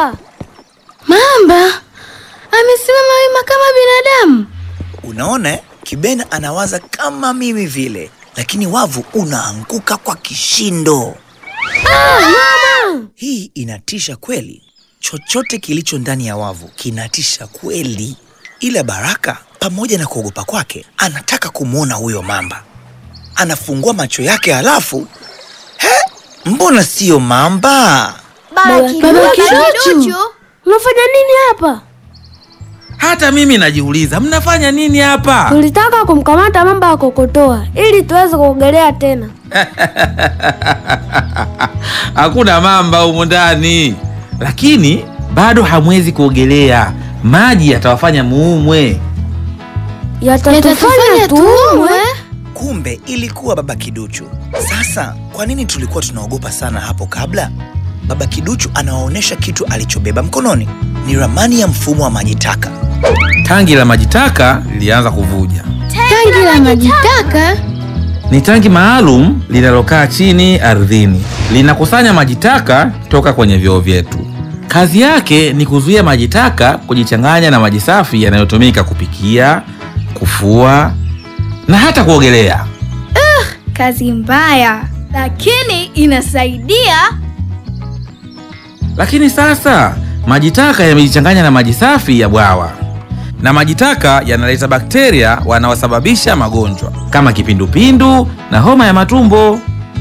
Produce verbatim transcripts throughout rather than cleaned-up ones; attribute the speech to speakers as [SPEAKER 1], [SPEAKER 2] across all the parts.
[SPEAKER 1] mamba.
[SPEAKER 2] Mamba? Amesimama wima kama binadamu.
[SPEAKER 3] Unaona, Kibena anawaza kama mimi vile, lakini wavu unaanguka kwa kishindo.
[SPEAKER 2] Ah, mama!
[SPEAKER 3] Hii inatisha kweli. Chochote kilicho ndani ya wavu kinatisha kweli. Ila Baraka, pamoja na kuogopa kwake, anataka kumuona huyo mamba. Anafungua macho yake halafu, he? Mbona sio mamba?
[SPEAKER 1] Baba Kiduchu,
[SPEAKER 2] unafanya nini hapa?
[SPEAKER 4] Hata mimi najiuliza, mnafanya nini hapa?
[SPEAKER 2] Tulitaka kumkamata mamba wa kokotoa ili tuweze kuogelea tena.
[SPEAKER 4] Hakuna mamba humu ndani. Lakini bado hamwezi kuogelea. Maji yatawafanya muumwe.
[SPEAKER 2] Yatatufanya tuumwe?
[SPEAKER 3] Kumbe ilikuwa Baba Kiduchu. Sasa, kwa nini tulikuwa tunaogopa sana hapo kabla? Baba Kiduchu anawaonesha kitu alichobeba mkononi. Ni ramani ya mfumo wa majitaka.
[SPEAKER 4] Tangi la majitaka lilianza kuvuja.
[SPEAKER 2] Tangi la majitaka?
[SPEAKER 4] Ni tangi maalum linalokaa chini ardhini. Linakusanya majitaka toka kwenye vyoo vyetu. Kazi yake ni kuzuia majitaka kujichanganya na maji safi yanayotumika kupikia, kufua na hata kuogelea.
[SPEAKER 1] Uh, kazi mbaya, lakini inasaidia.
[SPEAKER 4] Lakini sasa majitaka yamejichanganya na maji safi ya bwawa. Na majitaka yanaleta bakteria wanaosababisha magonjwa kama kipindupindu na homa ya matumbo.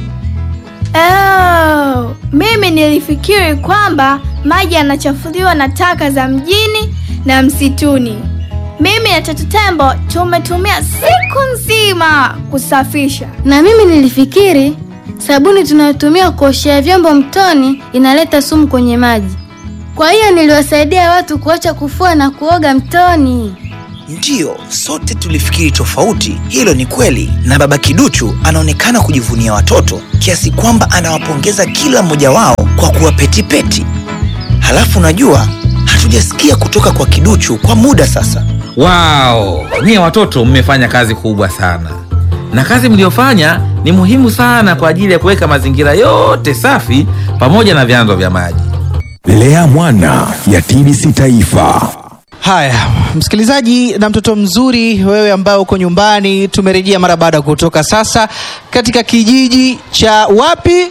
[SPEAKER 1] Oh, mimi nilifikiri kwamba maji yanachafuliwa na taka za mjini na msituni. Mimi na Tatu Tembo tumetumia siku nzima kusafisha.
[SPEAKER 2] Na mimi nilifikiri sabuni tunayotumia kuoshea vyombo mtoni inaleta sumu kwenye maji. Kwa hiyo niliwasaidia watu kuacha kufua na kuoga mtoni.
[SPEAKER 3] Ndiyo, sote tulifikiri tofauti. Hilo ni kweli. Na Baba Kiduchu anaonekana kujivunia watoto kiasi kwamba anawapongeza kila mmoja wao kwa kuwa peti peti. Halafu najua hatujasikia kutoka kwa Kiduchu kwa muda sasa.
[SPEAKER 4] Wow, nyie watoto mmefanya kazi kubwa sana. Na kazi mliofanya ni muhimu sana kwa ajili ya kuweka mazingira yote safi pamoja na vyanzo vya maji.
[SPEAKER 5] Lea Mwana ya T B C Taifa.
[SPEAKER 6] Haya, msikilizaji na mtoto mzuri, wewe ambaye uko nyumbani, tumerejea mara baada kutoka sasa katika kijiji cha wapi?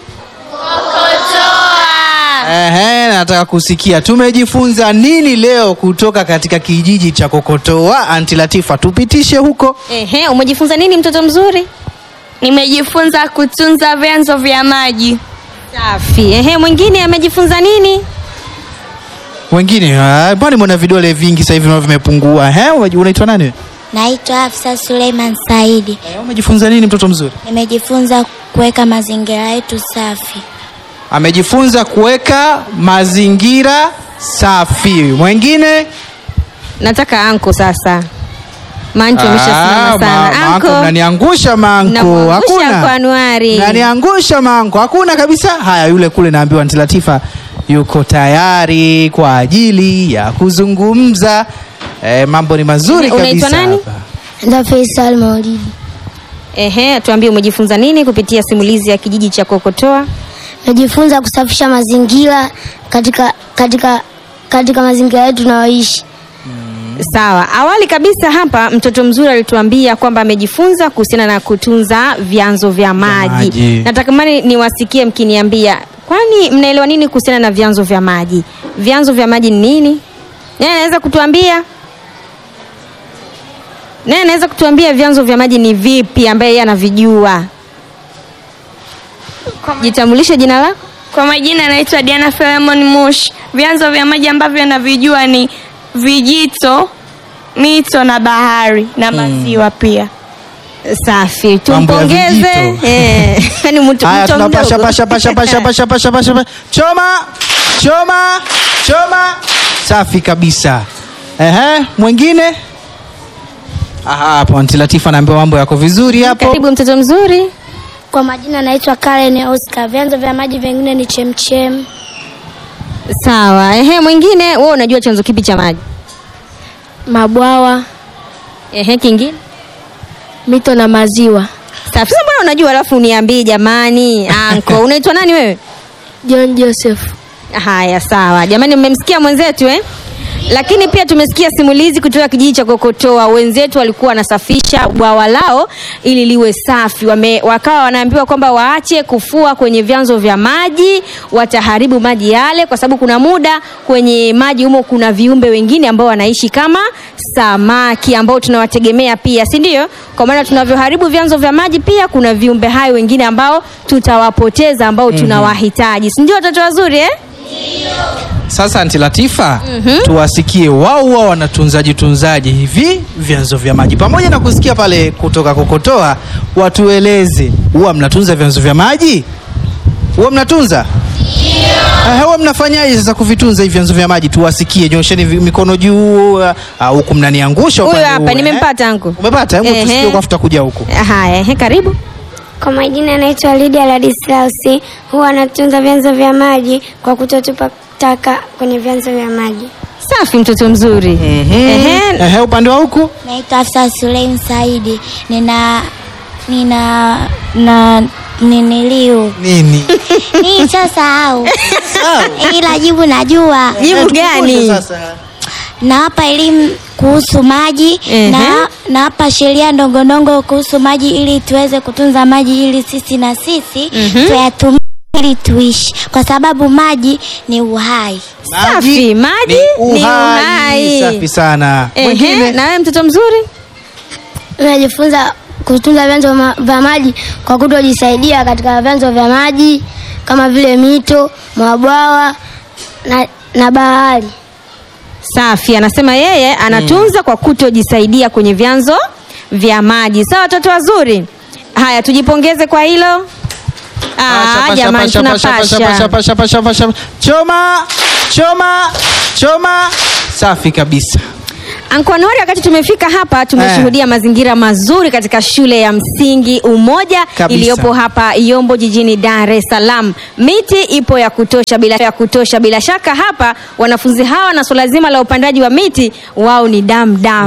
[SPEAKER 1] Kokotoa.
[SPEAKER 6] Ehe, nataka kusikia tumejifunza nini leo kutoka katika kijiji cha Kokotoa. Aunti Latifa, tupitishe huko.
[SPEAKER 7] Ehe, umejifunza nini mtoto mzuri?
[SPEAKER 8] Nimejifunza kutunza vyanzo vya maji.
[SPEAKER 7] Safi. Ehe, mwingine amejifunza nini?
[SPEAKER 6] Wengine, mbona mbona vidole vingi sasa hivi nao vimepungua? Ehe, unaitwa nani?
[SPEAKER 9] Naitwa Hafsa Suleiman Saidi.
[SPEAKER 6] Eh, umejifunza nini mtoto mzuri?
[SPEAKER 9] Nimejifunza kuweka mazingira yetu safi.
[SPEAKER 6] Amejifunza kuweka mazingira safi. Mwingine?
[SPEAKER 7] Nataka anko sasa. Manto umeshasimama sana.
[SPEAKER 6] Anko, unaniangusha manko.
[SPEAKER 7] Hakuna. Kwa Anuari.
[SPEAKER 6] Unaniangusha manko. Hakuna kabisa. Haya, yule kule naambiwa Aunti Latifa yuko tayari kwa ajili ya kuzungumza. Eh, mambo ni mazuri kabisa.
[SPEAKER 7] Unaitwa nani?
[SPEAKER 9] Nda Faisal Maulidi.
[SPEAKER 7] Ehe, tuambie umejifunza nini kupitia simulizi ya kijiji cha Kokotoa?
[SPEAKER 9] Najifunza kusafisha mazingira katika katika katika mazingira yetu tunayoishi.
[SPEAKER 7] Hmm. Sawa. Awali kabisa hapa mtoto mzuri alituambia kwamba amejifunza kuhusiana na kutunza vyanzo vya maji. maji. Natakamani niwasikie mkiniambia, kwani mnaelewa nini kuhusiana na vyanzo vya maji? Vyanzo vya maji ni nini? Nani anaweza kutuambia? Nani anaweza kutuambia vyanzo vya maji ni vipi ambaye yeye anavijua? Jitambulishe jina lako.
[SPEAKER 8] Kwa majina naitwa Diana Philemon Mush. Vyanzo vya maji ambavyo navijua ni vijito, mito na bahari na maziwa hmm. pia.
[SPEAKER 7] Safi. Tumpongeze. Eh, yani mtu
[SPEAKER 6] mtu mdogo. Pasha pasha pasha pasha pasha pasha pasha. Choma! Choma! Choma! Safi kabisa. Ehe, mwingine? Aha, hapo Aunti Latifa naambiwa mambo yako vizuri hapo.
[SPEAKER 7] Karibu mtoto mzuri.
[SPEAKER 9] Kwa majina naitwa Karen Oscar. Vyanzo vya maji vingine ni chemchem.
[SPEAKER 7] Sawa. Ehe, mwingine, wewe unajua chanzo kipi cha maji?
[SPEAKER 2] Mabwawa.
[SPEAKER 7] Ehe, kingine?
[SPEAKER 2] Mito na maziwa.
[SPEAKER 7] Safi. Mbona unajua alafu uniambie jamani? Anko, unaitwa nani wewe?
[SPEAKER 2] John Joseph.
[SPEAKER 7] Haya, sawa jamani, mmemsikia mwenzetu eh? Lakini pia tumesikia simulizi kutoka kijiji cha Kokotoa. Wenzetu walikuwa wanasafisha bwawa lao ili liwe safi. Wame, wakawa wanaambiwa kwamba waache kufua kwenye vyanzo vya maji, wataharibu maji yale, kwa sababu kuna muda kwenye maji humo kuna viumbe wengine ambao wanaishi kama samaki ambao tunawategemea pia, si ndio? Kwa maana tunavyoharibu vyanzo vya maji pia kuna viumbe hai wengine ambao tutawapoteza ambao tunawahitaji. Si ndio watoto wazuri eh?
[SPEAKER 6] Sasa Aunti Latifa,
[SPEAKER 7] Mhm.
[SPEAKER 6] tuwasikie wao wao wanatunzaji tunzaji hivi vyanzo vya maji. Pamoja na kusikia pale kutoka Kokotoa, watueleze huwa mnatunza vyanzo vya maji? Huwa mnatunza? Ndio. Eh, huwa mnafanyaje sasa kuvitunza hivi vyanzo vya maji? Tuwasikie, nyosheni vi- mikono juu au huku mnaniangusha
[SPEAKER 7] Huyu
[SPEAKER 6] upande
[SPEAKER 7] hapa
[SPEAKER 6] huu, eh?
[SPEAKER 7] nimempata angu.
[SPEAKER 6] Umepata? Hebu
[SPEAKER 7] Ehe.
[SPEAKER 6] tusikie kwa futa kuja huku.
[SPEAKER 7] Haya, ehe, karibu.
[SPEAKER 10] Kwa majina anaitwa Lydia Ladislausi. Huwa anatunza vyanzo vya maji kwa kutotupa taka kwenye vyanzo vya maji.
[SPEAKER 7] Safi, mtoto mzuri. Ehe.
[SPEAKER 6] Ehe, upande wa huku?
[SPEAKER 11] Naitwa Afsa Suleim Saidi. Nina nina na niniliu.
[SPEAKER 6] Nini?
[SPEAKER 11] Ni sasa au. Ila jibu najua.
[SPEAKER 7] Jibu gani?
[SPEAKER 11] Nawapa elimu kuhusu maji.
[SPEAKER 7] Ehe.
[SPEAKER 11] Na nawapa sheria ndogo ndogo kuhusu maji ili tuweze kutunza maji ili sisi na sisi
[SPEAKER 7] Mhm.
[SPEAKER 11] tuyatumie ili tuishi, kwa sababu maji ni uhai.
[SPEAKER 7] Safi, maji ni uhai.
[SPEAKER 6] Safi sana.
[SPEAKER 7] Ehe,
[SPEAKER 6] Mwingine?
[SPEAKER 7] na wewe mtoto mzuri?
[SPEAKER 9] Tunajifunza kutunza vyanzo ma- vya maji kwa kutojisaidia katika vyanzo vya maji kama vile mito, mabwawa na, na bahari.
[SPEAKER 7] Safi, anasema yeye anatunza kwa kutojisaidia kwenye vyanzo vya maji. Sawa watoto wazuri? Haya, tujipongeze kwa hilo. Ah, jamani tunapasha.
[SPEAKER 6] pasha, pasha, pasha, pasha. Choma, choma, choma. Safi kabisa.
[SPEAKER 7] Ankonori, wakati tumefika hapa tumeshuhudia mazingira mazuri katika shule ya msingi Umoja
[SPEAKER 6] Kabisa.
[SPEAKER 7] iliyopo hapa Yombo jijini Dar es Salaam. Miti ipo ya kutosha bila ya kutosha bila shaka hapa wanafunzi hawa na swala zima la upandaji wa miti wao ni damu damu.